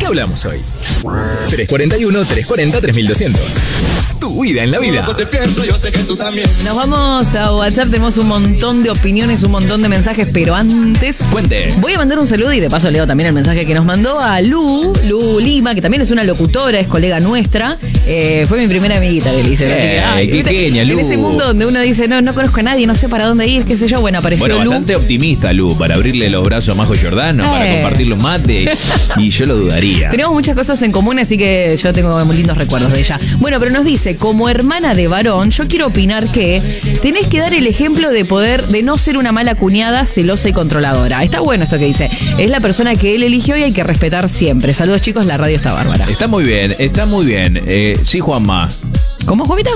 qué hablamos hoy? 341-340-3200. Tu vida en la vida. Nos vamos a WhatsApp, tenemos un montón de opiniones, un montón de mensajes, pero antes... Cuente. Voy a mandar un saludo y de paso leo también el mensaje que nos mandó a Lu Lima, que también es una locutora, es colega nuestra. Fue mi primera amiguita, le dice. Qué genia, Lu. En ese mundo donde uno dice, no conozco a nadie, no sé para dónde ir, qué sé yo, bueno, apareció Lu. Bastante optimista, Lu, para abrirle los brazos a Majo Giordano, para compartirle un mate, y yo lo dudaría. Tenemos muchas cosas en común, así que yo tengo muy lindos recuerdos de ella. Bueno, pero nos dice, como hermana de varón, yo quiero opinar que tenés que dar el ejemplo de no ser una mala cuñada, celosa y controladora. Está bueno esto que dice. Es la persona que él eligió y hay que respetar siempre. Saludos, chicos, la radio está bárbara. Está muy bien, está muy bien. Sí, Juanma. ¿Cómo, Juanita?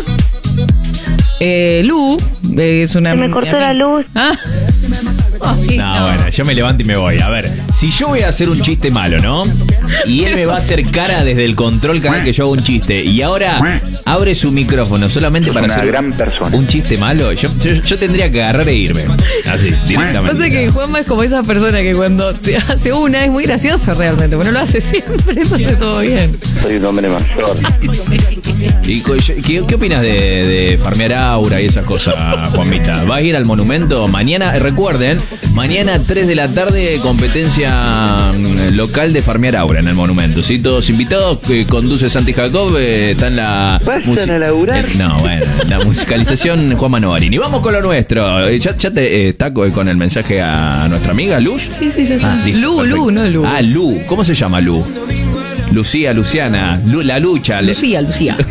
Lu es una... Se me cortó la luz. Ah. No, bueno, yo me levanto y me voy. A ver, si yo voy a hacer un chiste malo, ¿no? Y él me va a hacer cara desde el control cada vez que yo hago un chiste. Y ahora abre su micrófono solamente para hacer gran persona. Un chiste malo. Yo tendría que agarrar e irme. Así, directamente. No sé que Juanma es como esa persona que cuando te hace una es muy gracioso realmente. Bueno, lo hace siempre, entonces todo bien. Soy un hombre mayor. ¿Y qué opinas de farmear aura y esas cosas, Juanmita? ¿Vas a ir al monumento? Mañana, recuerden, mañana 3 de la tarde, competencia local de farmear aura en el monumento. ¿Sí? Todos invitados, que conduce Santi Jacob, está en la... ¿Vayan a laburar? No, bueno, la musicalización Juan Manovarini. Vamos con lo nuestro. ¿Ya te está con el mensaje a nuestra amiga Luz? Sí, ya está. Lu, no Lu. Ah, Lu. ¿Cómo se llama Lu? Lucía, Luciana, la lucha. Lucía.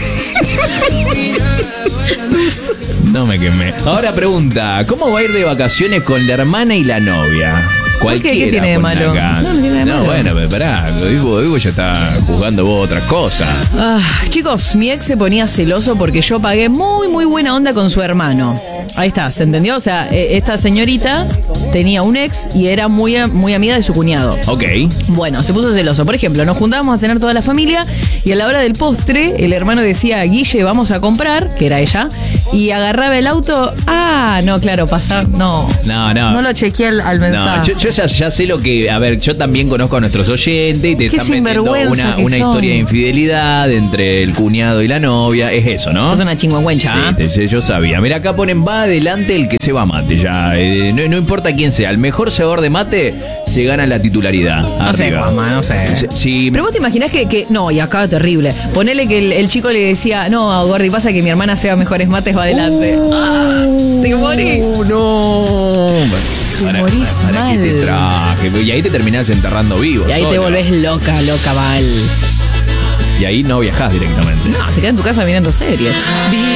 No me quemé. Ahora pregunta, ¿cómo va a ir de vacaciones con la hermana y la novia? Cualquiera. ¿Qué tiene de malo? No tiene de malo. Bueno, pero pará, Vivo ya está juzgando vos otra cosa. Chicos, mi ex se ponía celoso porque yo pagué muy buena onda con su hermano. Ahí está, ¿se entendió? O sea, esta señorita tenía un ex y era muy amiga de su cuñado. Ok. Bueno, se puso celoso. Por ejemplo, nos juntábamos a cenar toda la familia y a la hora del postre, el hermano decía, Guille, vamos a comprar, que era ella, y agarraba el auto. No, claro, No lo chequeé al mensaje. No, yo ya sé lo que... A ver, yo también conozco a nuestros oyentes y te están vendiendo una historia de infidelidad entre el cuñado y la novia. Es eso, ¿no? Es una chingüengüencha. Sí, yo sabía. Mira, acá ponen, va adelante el que se va a mate ya. No importa quién sea. El mejor cebador de mate se gana la titularidad. No sé, mamá, no sé. Sí. Pero vos te imaginás que... No, y acá terrible. Ponele que el chico le decía, no, Gordi, pasa que mi hermana sea mejores mates, va adelante. Te morís. No. Te morís mal. Que te traje. Y ahí te terminás enterrando vivo. Y ahí te volvés loca mal. Y ahí no viajás directamente. No, te quedás en tu casa mirando series.